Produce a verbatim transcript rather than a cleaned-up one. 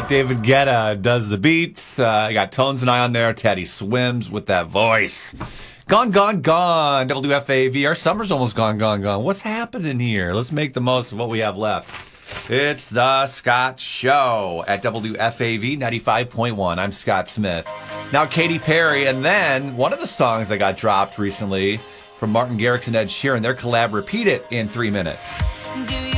got David Guetta does the beats. Uh, I got Tones and I on there. Teddy swims with that voice. Gone, gone, gone. W F A V. Our summer's almost gone, gone, gone. What's happening here? Let's make the most of what we have left. It's the Scott Show at W F A V ninety-five point one. I'm Scott Smith. Now Katy Perry, and then one of the songs that got dropped recently from Martin Garrix and Ed Sheeran, their collab, Repeat It in three minutes. Do